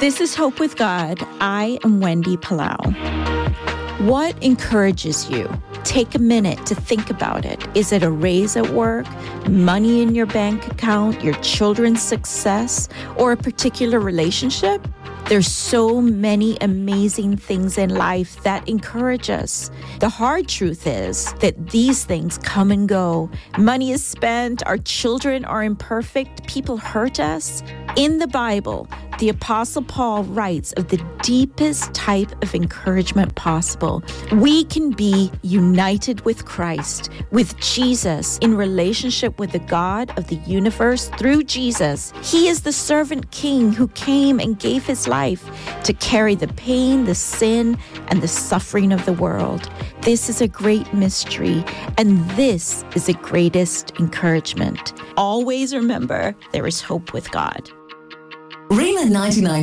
This is Hope with God. I am Wendy Palau. What encourages you? Take a minute to think about it. Is it a raise at work, money in your bank account, your children's success, or a particular relationship? There's so many amazing things in life that encourage us. The hard truth is that these things come and go. Money is spent, our children are imperfect, people hurt us. In the Bible, the Apostle Paul writes of the deepest type of encouragement possible. We can be united with Christ, with Jesus, in relationship with the God of the universe through Jesus. He is the servant king who came and gave his life to carry the pain, the sin, and the suffering of the world. This is a great mystery, and this is the greatest encouragement. Always remember, there is hope with God. Rhema 99